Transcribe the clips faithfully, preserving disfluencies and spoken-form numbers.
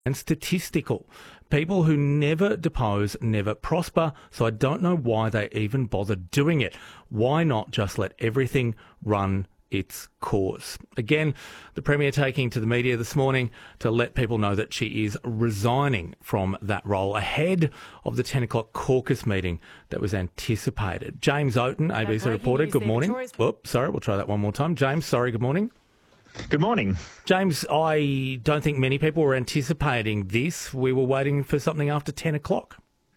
and statistical. People who never depose never prosper, so I don't know why they even bother doing it. Why not just let everything run its course? Again, the Premier taking to the media this morning to let people know that she is resigning from that role ahead of the ten o'clock caucus meeting that was anticipated. James Oaten, A B C reporter, good morning. Oops, sorry, we'll try that one more time. James, sorry, good morning. Good morning. James, I don't think many people were anticipating this. We were waiting for something after ten o'clock.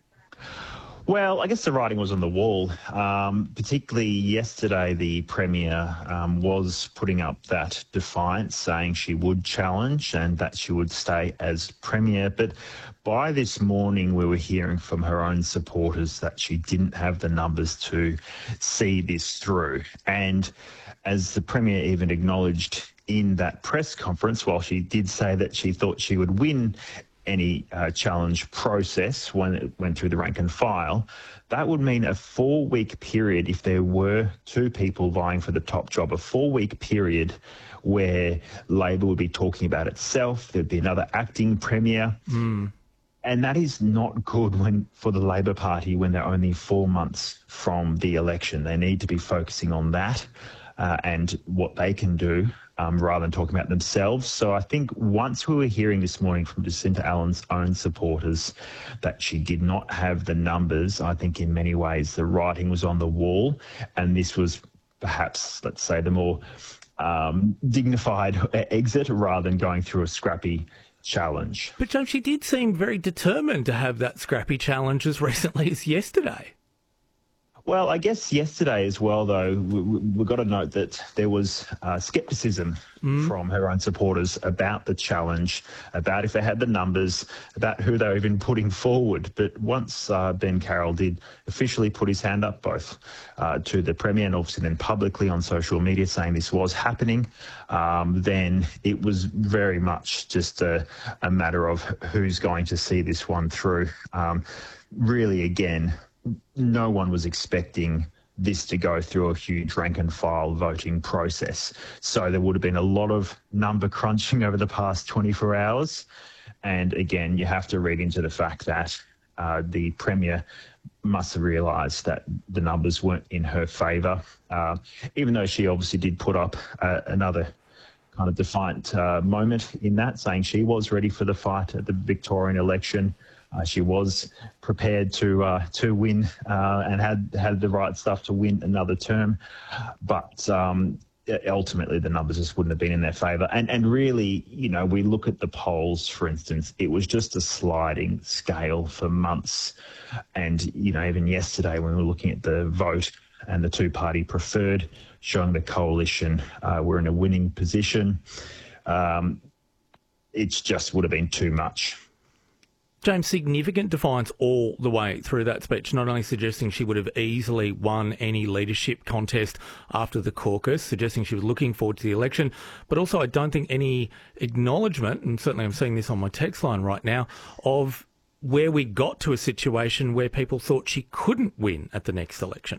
Well, I guess the writing was on the wall. Um, particularly yesterday, the Premier um, was putting up that defiance, saying she would challenge and that she would stay as Premier. But by this morning, we were hearing from her own supporters that she didn't have the numbers to see this through. And as the Premier even acknowledged in that press conference, while she did say that she thought she would win any uh, challenge process when it went through the rank and file, that would mean a four-week period if there were two people vying for the top job, a four-week period where Labor would be talking about itself, there'd be another acting Premier. Mm. And that is not good when for the Labor Party when they're only four months from the election. They need to be focusing on that uh, and what they can do um, rather than talking about themselves. So I think once we were hearing this morning from Jacinta Allen's own supporters that she did not have the numbers, I think in many ways the writing was on the wall, and this was perhaps, let's say, the more um, dignified exit rather than going through a scrappy challenge. But James, she did seem very determined to have that scrappy challenge as recently as yesterday. Well, I guess yesterday as well, though, we, we, we've got to note that there was uh, scepticism mm. from her own supporters about the challenge, about if they had the numbers, about who they were even putting forward. But once uh, Ben Carroll did officially put his hand up, both uh, to the Premier and obviously then publicly on social media saying this was happening, um, then it was very much just a, a matter of who's going to see this one through. Um, really, again, no one was expecting this to go through a huge rank and file voting process. So there would have been a lot of number crunching over the past twenty-four hours. And again, you have to read into the fact that uh, the Premier must have realised that the numbers weren't in her favour, uh, even though she obviously did put up uh, another kind of defiant uh, moment in that, saying she was ready for the fight at the Victorian election. Uh, she was prepared to uh, to win uh, and had had the right stuff to win another term, but um, ultimately the numbers just wouldn't have been in their favour. And and really, you know, we look at the polls, for instance, it was just a sliding scale for months. And you know, even yesterday when we were looking at the vote and the two-party preferred, showing the coalition uh, were in a winning position, um, it just would have been too much. James, significant defiance all the way through that speech, not only suggesting she would have easily won any leadership contest after the caucus, suggesting she was looking forward to the election, but also I don't think any acknowledgement, and certainly I'm seeing this on my text line right now, of where we got to a situation where people thought she couldn't win at the next election.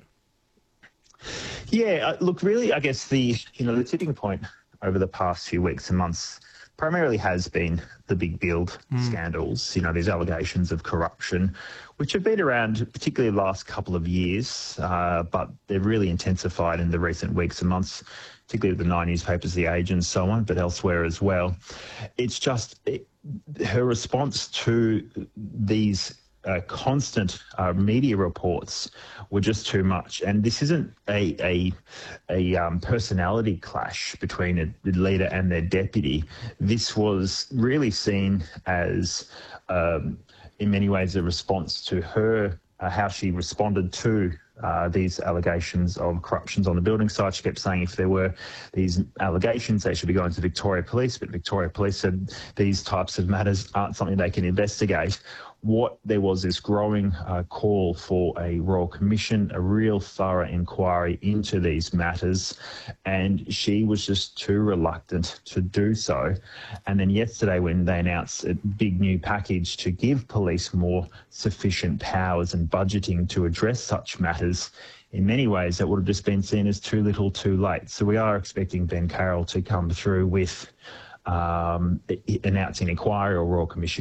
Yeah, uh, look, really, I guess the, you know, the tipping point over the past few weeks and months primarily has been the big build mm. scandals, you know, these allegations of corruption, which have been around particularly the last couple of years, uh, but they've really intensified in the recent weeks and months, particularly with the nine newspapers, The Age and so on, but elsewhere as well. It's just it, her response to these Uh, constant uh, media reports were just too much. And this isn't a a, a um, personality clash between a, the leader and their deputy. This was really seen as, um, in many ways, a response to her, uh, how she responded to Uh, these allegations of corruptions on the building site. She kept saying if there were these allegations, they should be going to Victoria Police, but Victoria Police said these types of matters aren't something they can investigate. What there was this growing uh, call for a Royal Commission, a real thorough inquiry into these matters, and she was just too reluctant to do so. And then yesterday when they announced a big new package to give police more sufficient powers and budgeting to address such matters, in many ways that would have just been seen as too little too late. So we are expecting Ben Carroll to come through with um, announcing an inquiry or Royal Commission